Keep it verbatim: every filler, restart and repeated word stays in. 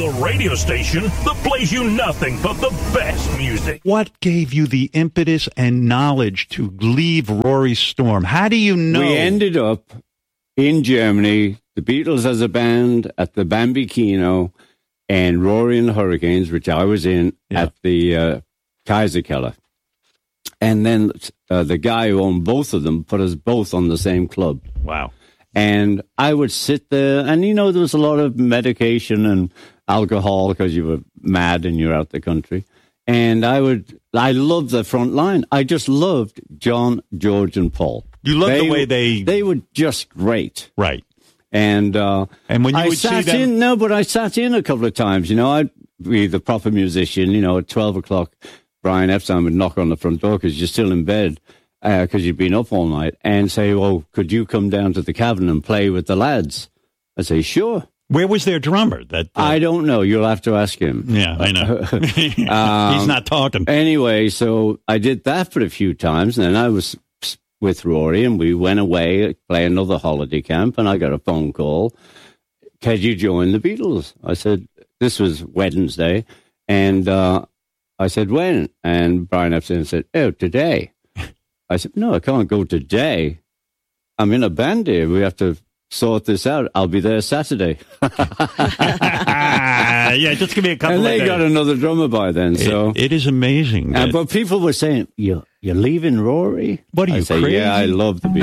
The radio station that plays you nothing but the best music. What gave you the impetus and knowledge to leave Rory Storm? How do you know? We ended up in Germany, the Beatles as a band at the Bambino, and Rory and the Hurricanes, which I was in, yeah. at the uh, Kaiserkeller. And then uh, the guy who owned both of them put us both on the same club. Wow. And I would sit there, and, you know, there was a lot of medication and alcohol because you were mad and you're out the country. And I would, I loved the front line. I just loved John, George, and Paul. You loved they, the way they... They were just great. Right. And, uh, and when you I would sat see them... in, no, but I sat in a couple of times, you know, I'd be the proper musician, you know, at twelve o'clock, Brian Epstein would knock on the front door because you're still in bed because uh, you've been up all night and say, well, could you come down to the cabin and play with the lads? I'd say, sure. Where was their drummer? That uh... I don't know. You'll have to ask him. Yeah, I know. um, He's not talking. Anyway, so I did that for a few times, and then I was with Rory, and we went away, play another holiday camp, and I got a phone call. Can you join the Beatles? I said, this was Wednesday, and uh, I said, when? And Brian Epstein said, oh, today. I said, no, I can't go today. I'm in a band here. We have to sort this out. I'll be there Saturday. Yeah, just give me a couple and of days. And they got another drummer by then. So It, it is amazing. Uh, but people were saying, you're, you're leaving Rory? What are I you, say, crazy? Yeah, I love the Beatles.